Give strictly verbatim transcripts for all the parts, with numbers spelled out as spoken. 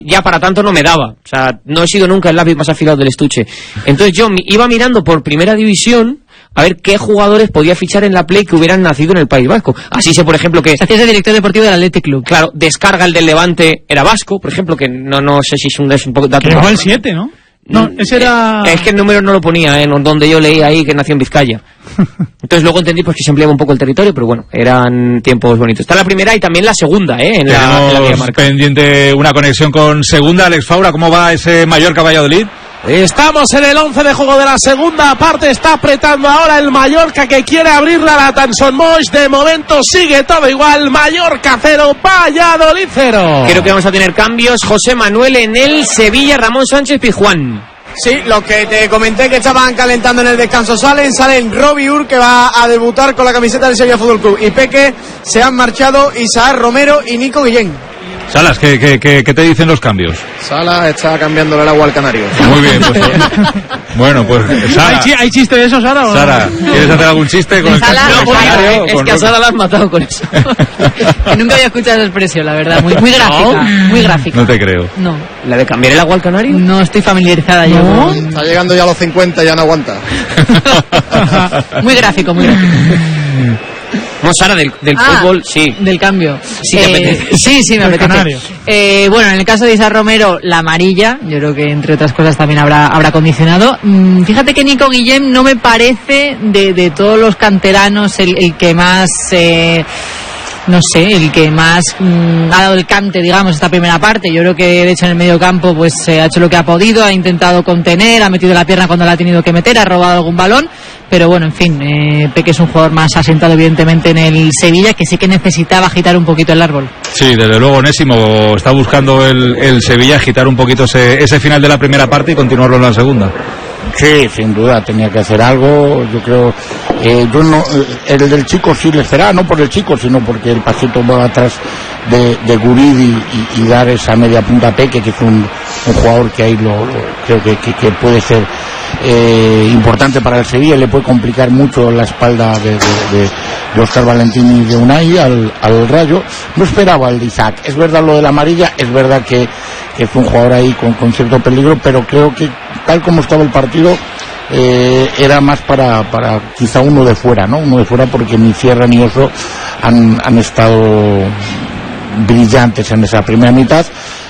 ya para tanto no me daba, o sea, no he sido nunca el lápiz más afilado del estuche. Entonces yo iba mirando por primera división a ver qué jugadores podía fichar en la Play que hubieran nacido en el País Vasco. Así sé, por ejemplo, que... Hacías de director deportivo del Athletic Club. Claro, Descarga, el del Levante, era vasco, por ejemplo, que no no sé si es un, es un poco dato... Que fue el siete, ¿no? No, ese era... Es que el número no lo ponía, ¿eh? Donde yo leí ahí que nació en Vizcaya. Entonces luego entendí pues que se ampliaba un poco el territorio, pero bueno, eran tiempos bonitos. Está la primera y también la segunda, ¿eh? En la, en la Vía Marca. Pendiente una conexión con segunda. Alex Faura, ¿cómo va ese Mallorca-Valladolid? Estamos en el once de juego de la segunda parte. Está apretando ahora el Mallorca, que quiere abrirla a la Tanson Moix. De momento sigue todo igual. Mallorca cero, Valladolid cero. Creo que vamos a tener cambios. José Manuel en el Sevilla, Ramón Sánchez Pizjuán. Sí, los que te comenté que estaban calentando en el descanso salen, salen Robbie Ur, que va a debutar con la camiseta del Sevilla Fútbol Club, y Peque. Se han marchado Isaac Romero y Nico Guillén. Salas, ¿qué, qué, qué, ¿qué te dicen los cambios? Sala está cambiándole el agua al canario. Muy bien, pues... Bueno, pues Sara... ¿Hay, chi- ¿Hay chiste de eso, Sara? Sara, ¿quieres hacer algún chiste con el Sala, con el no, canario? Es Con que a Roca? Sara la has matado con eso. Que nunca había escuchado esa expresión, la verdad. Muy, muy gráfica, muy gráfica. No te creo. No, ¿La de cambiar el agua al canario? no estoy familiarizada yo. ¿No? con- Está llegando ya a los cincuenta, ya no aguanta. Muy gráfico, muy gráfico. No, Sara, del, del Ah, fútbol, sí. Del cambio. Sí, te apetece. Sí, sí, me Del apetece. canario. Eh, bueno, en el caso de Isaac Romero, la amarilla, yo creo que entre otras cosas también habrá habrá condicionado. Mm, fíjate que Nico Guillem no me parece de, de todos los canteranos el, el que más... Eh, no sé, el que más mmm, ha dado el cante, digamos, esta primera parte. Yo creo que, de hecho, en el medio campo pues eh, ha hecho lo que ha podido, ha intentado contener, ha metido la pierna cuando la ha tenido que meter, ha robado algún balón, pero bueno, en fin, eh, Peque es un jugador más asentado, evidentemente, en el Sevilla, que sí que necesitaba agitar un poquito el árbol. Sí, desde luego, Onésimo está buscando el, el Sevilla agitar un poquito ese, ese final de la primera parte y continuarlo en la segunda. Sí, sin duda, tenía que hacer algo. Yo creo, eh, yo no, eh, el del chico sí le será, no por el chico, sino porque el pasito va atrás de, de Guridi y, y, y dar esa media punta a Peque, que es un, un jugador que ahí lo, lo creo que, que, que puede ser eh, importante para el Sevilla, le puede complicar mucho la espalda de, de, de, de Óscar Valentín y de Unai al, al Rayo. No esperaba el de Isaac, es verdad lo de la amarilla, es verdad que, que fue un jugador ahí con, con cierto peligro, pero creo que tal como estaba el partido eh, era más para, para quizá uno de fuera, ¿no? Uno de fuera, porque ni Sierra ni Oso han, han estado brillantes en esa primera mitad.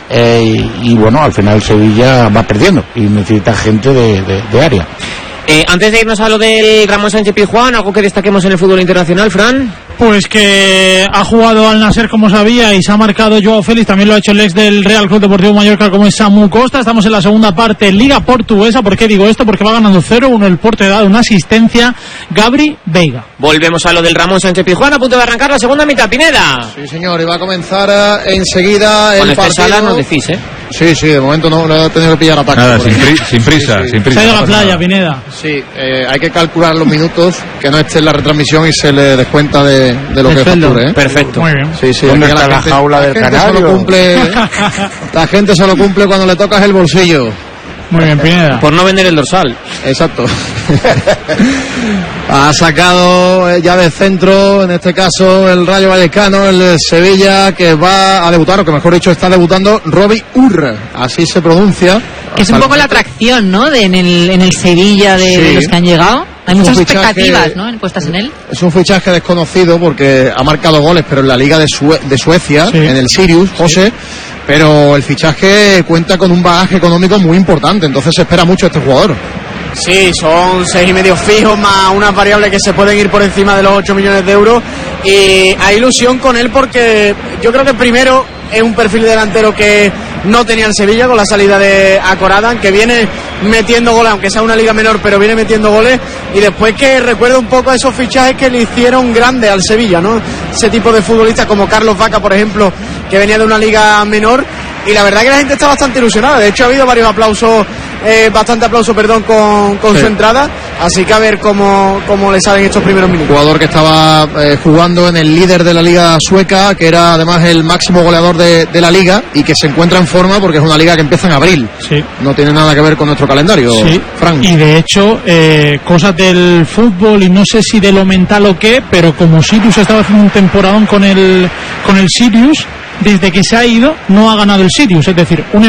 Eh, y, y bueno, al final Sevilla va perdiendo y necesita gente de, de, de área. Eh, antes de irnos a lo del Ramón Sánchez Pizjuán, ¿algo que destaquemos en el fútbol internacional, Fran? Pues que ha jugado al Nasser como sabía y se ha marcado Joao Félix, también lo ha hecho el ex del Real Club Deportivo Mallorca como es Samu Costa. Estamos en la segunda parte, Liga Portuguesa. ¿Por qué digo esto? Porque va ganando cero uno el Porto, ha dado una asistencia Gabri Veiga. Volvemos a lo del Ramón Sánchez Pizjuán, a punto de arrancar la segunda mitad, Pineda. Sí, señor, y va a comenzar uh, enseguida Con el este partido. Sala nos decís, ¿eh? Sí, sí, de momento no le ha tenido que pillar ataque. Nada, por sin, ahí. pri- sin prisa, Sí, sí. sin prisa. Se ha ido a la no pasa playa, nada. Pineda. Sí, eh, hay que calcular los minutos, que no esté en la retransmisión y se le descuenta de, de lo Del que sueldo. facture, ¿eh? Perfecto. Muy bien. Sí, sí, ¿Dónde aquí está la jaula del gente canario? Solo cumple, la gente solo cumple cuando le tocas el bolsillo. Muy bien, Pineda. Por no vender el dorsal. Exacto. Ha sacado eh, ya del centro, en este caso el Rayo Vallecano, el Sevilla, que va a debutar, o que mejor dicho está debutando, Robbie Ur, así se pronuncia. Que es un poco la atracción, ¿no? De, en, el, en el Sevilla de, Sí. de los que han llegado. Hay Es un muchas fichaje- expectativas, ¿no? Puestas en él. Es un fichaje desconocido porque ha marcado goles, pero en la Liga de, Sue- de Suecia, Sí. en el Sirius, José, pero el fichaje cuenta con un bagaje económico muy importante, entonces se espera mucho a este jugador. Sí, son seis y medio fijos más unas variables que se pueden ir por encima de los ocho millones de euros, y hay ilusión con él porque yo creo que primero es un perfil delantero que no tenía el Sevilla con la salida de Akoradan, que viene metiendo goles, aunque sea una liga menor, pero viene metiendo goles, y después que recuerda un poco a esos fichajes que le hicieron grande al Sevilla, ¿no? Ese tipo de futbolistas como Carlos Vaca, por ejemplo, que venía de una liga menor, y la verdad que la gente está bastante ilusionada. De hecho ha habido varios aplausos, eh, bastante aplauso, perdón, con, con Sí. su entrada, así que a ver cómo, cómo le salen estos primeros minutos. Jugador que estaba eh, jugando en el líder de la liga sueca, que era además el máximo goleador de, de la liga, y que se encuentra en forma porque es una liga que empieza en abril. Sí. No tiene nada que ver con nuestro calendario, Sí, Frank. y de hecho, eh, cosas del fútbol y no sé si de lo mental o qué, pero como Sirius estaba haciendo un temporadón con el, con el Sirius, desde que se ha ido no ha ganado el Sirius, es decir, un